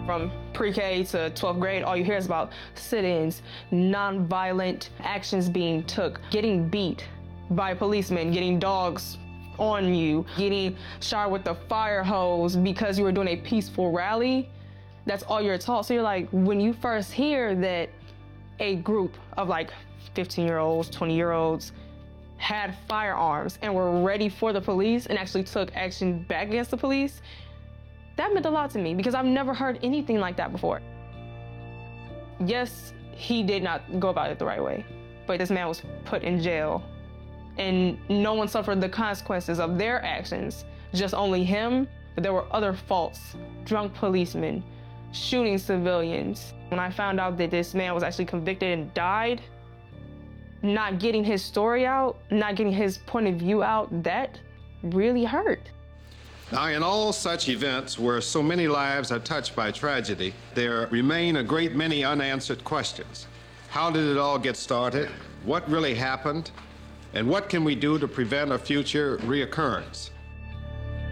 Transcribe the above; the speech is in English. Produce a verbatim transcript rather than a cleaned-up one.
From pre-K to twelfth grade, all you hear is about sit-ins, non-violent actions being took, getting beat by policemen, getting dogs on you, getting shot with the fire hose because you were doing a peaceful rally. That's all you're taught. So you're like, when you first hear that a group of like fifteen-year-olds, twenty-year-olds had firearms and were ready for the police and actually took action back against the police, that meant a lot to me because I've never heard anything like that before. Yes, he did not go about it the right way, but this man was put in jail and no one suffered the consequences of their actions, just only him. But there were other faults, drunk policemen, shooting civilians. When I found out that this man was actually convicted and died, not getting his story out, not getting his point of view out, that really hurt. Now, in all such events where so many lives are touched by tragedy, there remain a great many unanswered questions. How did it all get started? What really happened? And what can we do to prevent a future reoccurrence?